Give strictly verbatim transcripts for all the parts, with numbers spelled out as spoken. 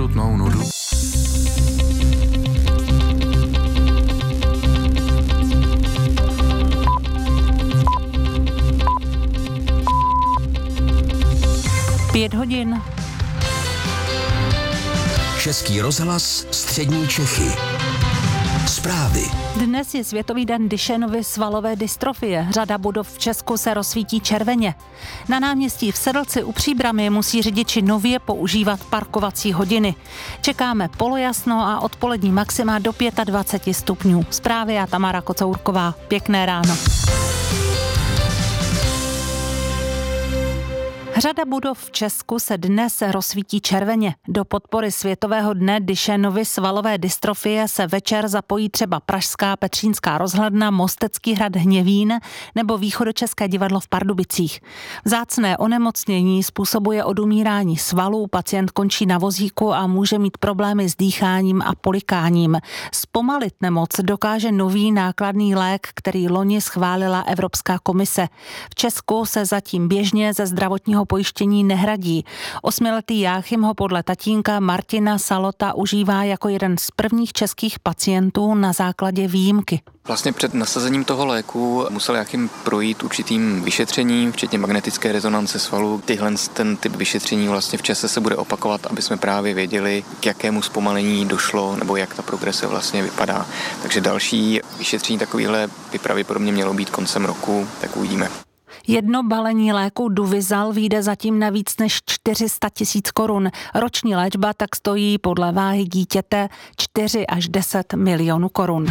nutnou nudu. Pět hodin. Český rozhlas, střední Čechy. Zprávy. Dnes je Světový den Duchennovy svalové dystrofie. Řada budov v Česku se rozsvítí červeně. Na náměstí v Sedlci u Příbrami musí řidiči nově používat parkovací hodiny. Čekáme polojasno a odpolední maxima do dvacet pět stupňů. Zprávy a Tamara Kocourková. Pěkné ráno. Řada budov v Česku se dnes rozsvítí červeně. Do podpory Světového dne Duchennovy svalové dystrofie se večer zapojí třeba Pražská Petřínská rozhledna, Mostecký hrad Hněvín nebo Východočeské divadlo v Pardubicích. Vzácné onemocnění způsobuje odumírání svalů, pacient končí na vozíku a může mít problémy s dýcháním a polikáním. Zpomalit nemoc dokáže nový nákladný lék, který loni schválila Evropská komise. V Česku se zatím běžně ze zdravotního pojištění nehradí. Osmiletý Jáchym ho podle tatínka Martina Salota užívá jako jeden z prvních českých pacientů na základě výjimky. Vlastně před nasazením toho léku musel Jáchym projít určitým vyšetřením, včetně magnetické rezonance svalů. Tyhle ten typ vyšetření vlastně v čase se bude opakovat, aby jsme právě věděli, k jakému zpomalení došlo nebo jak ta progrese vlastně vypadá. Takže další vyšetření takovýhle by pravděpodobně mělo být koncem roku, tak uvidíme. Jedno balení léku Duvizal vyjde zatím na víc než čtyři sta tisíc korun. Roční léčba tak stojí podle váhy dítěte čtyři až deset milionů korun.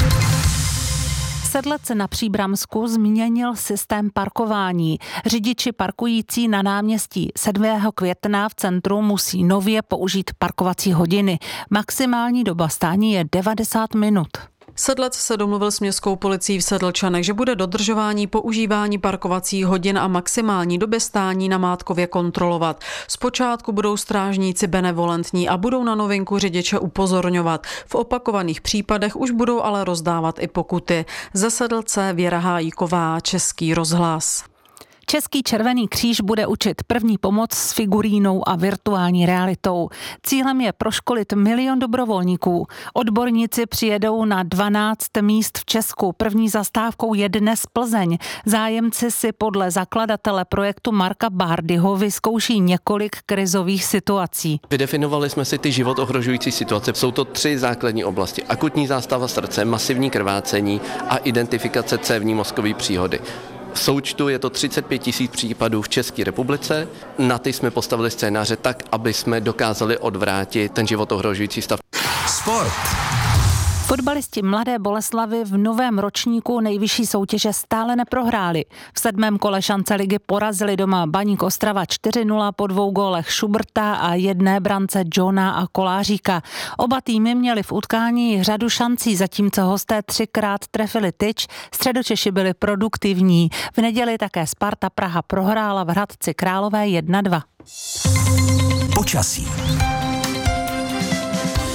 Sedlec na Příbramsku změnil systém parkování. Řidiči parkující na náměstí sedmého května v centru musí nově použít parkovací hodiny. Maximální doba stání je devadesát minut. Sedlec se domluvil s městskou policií v Sedlčanech, že bude dodržování používání parkovacích hodin a maximální doby stání na Mátkově kontrolovat. Zpočátku budou strážníci benevolentní a budou na novinku řidiče upozorňovat. V opakovaných případech už budou ale rozdávat i pokuty. Ze Sedlce Věra Hájíková, Český rozhlas. Český Červený kříž bude učit první pomoc s figurínou a virtuální realitou. Cílem je proškolit milion dobrovolníků. Odborníci přijedou na dvanáct míst v Česku. První zastávkou je dnes Plzeň. Zájemci si podle zakladatele projektu Marka Bárdyho vyzkouší několik krizových situací. Vydefinovali jsme si ty život ohrožující situace. Jsou to tři základní oblasti. Akutní zástava srdce, masivní krvácení a identifikace cévní mozkové příhody. V součtu je to třicet pět tisíc případů v České republice. Na ty jsme postavili scénáře tak, aby jsme dokázali odvrátit ten život ohrožující stav. Sport. Fotbalisti Mladé Boleslavi v novém ročníku nejvyšší soutěže stále neprohráli. V sedmém kole šance ligy porazili doma Baník Ostrava čtyři nula po dvou gólech Šubrta a jedné brance Johna a Koláříka. Oba týmy měli v utkání řadu šancí, zatímco hosté třikrát trefili tyč, Středočeši byli produktivní. V neděli také Sparta Praha prohrála v Hradci Králové jedna dva. Počasí.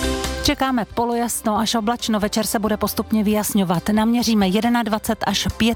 Čekáme polojasno až oblačno, večer se bude postupně vyjasňovat. Naměříme dvacet jedna až